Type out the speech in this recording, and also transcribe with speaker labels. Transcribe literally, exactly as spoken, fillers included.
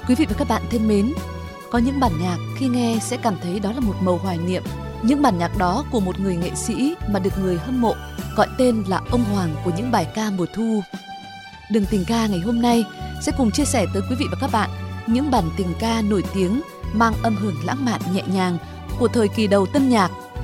Speaker 1: Quý vị và các bạn thân mến, có những bản nhạc khi nghe sẽ cảm thấy đó là một màu hoài niệm. Những bản nhạc đó của một người nghệ sĩ mà được người hâm mộ gọi tên là ông hoàng của những bài ca mùa thu. Đường tình ca ngày hôm nay sẽ cùng chia sẻ tới quý vị và các bạn những bản tình ca nổi tiếng mang âm hưởng lãng mạn nhẹ nhàng của thời kỳ đầu tân nhạc